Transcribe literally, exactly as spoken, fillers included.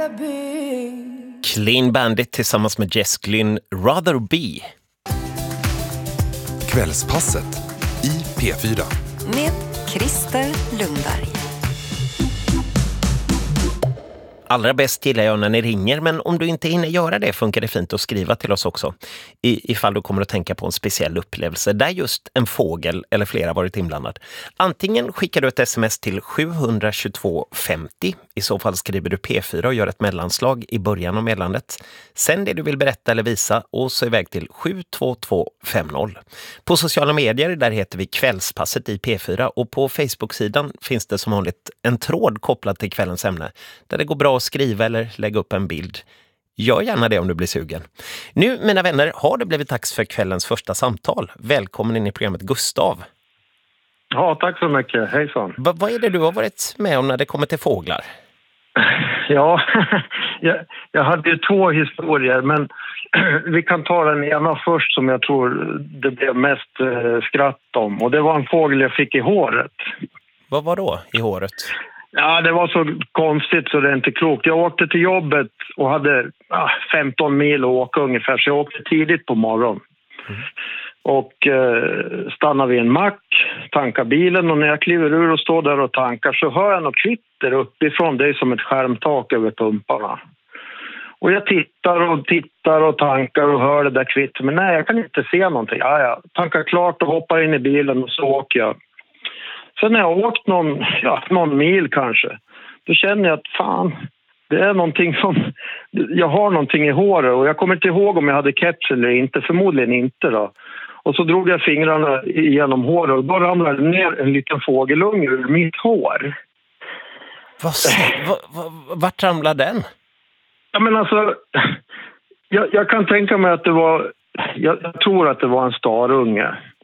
Clean Bandit tillsammans med Jess Glynn, Rather Be. Kvällspasset i P fyra. Med Christer Lundberg. Allra bäst gillar jag när ni ringer, men om du inte hinner göra det funkar det fint att skriva till oss också. I, ifall du kommer att tänka på en speciell upplevelse där just en fågel eller flera varit inblandad. Antingen skickar du ett sms till sju två två femtio. I så fall skriver du P fyra och gör ett mellanslag i början av meddelandet. Sen det du vill berätta eller visa och så iväg till sju två två fem noll. På sociala medier där heter vi Kvällspasset i P fyra och på Facebook-sidan finns det som vanligt en tråd kopplad till kvällens ämne där det går bra att skriva eller lägga upp en bild. Gör gärna det om du blir sugen. Nu, mina vänner, har det blivit dags för kvällens första samtal. Välkommen in i programmet, Gustav. Ja, tack så mycket. Hejsan. Va- vad är det du har varit med om när det kommer till fåglar? Ja, jag, jag hade ju två historier, men vi kan ta den ena först som jag tror det blev mest eh, skratt om. Och det var en fågel jag fick i håret. Vad var då i håret? Ja, det var så konstigt så det är inte klokt. Jag åkte till jobbet och hade ah, femton mil att åka ungefär, så jag åkte tidigt på morgonen. Mm. Och eh, stannade vid en mack, tankade bilen, och när jag kliver ur och står där och tankar så hör jag något kvitter uppifrån. Det är som ett skärmtak över pumparna. Och jag tittar och tittar och tankar och hör det där kvitter, men nej, jag kan inte se någonting. Ja, jag tankar klart och hoppar in i bilen och så åker jag. Sen när jag har åkt någon, ja, någon mil kanske, då känner jag att fan, det är någonting som, jag har någonting i håret och jag kommer inte ihåg om jag hade keps eller inte, förmodligen inte då. Och så drog jag fingrarna genom håret och då ramlade det ner en liten fågelunge ur mitt hår. Vad säger, va, va, vart ramlade den? Ja, men alltså, jag, jag kan tänka mig att det var, jag, jag tror att det var en starunge.